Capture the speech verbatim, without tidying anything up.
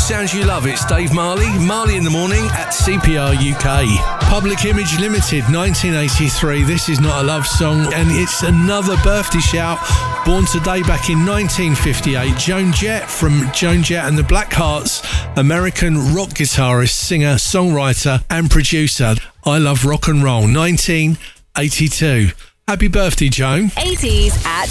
sounds you love. It's Dave Marley, Marley in the Morning at C P R U K. Public Image Limited, nineteen eighty-three. This is not a love song, and it's another birthday shout. Born today back in nineteen fifty-eight, Joan Jett from Joan Jett and the Blackhearts, American rock guitarist, singer, songwriter and producer. I love rock and roll, nineteen eighty-two. Happy birthday, Joan. eighties at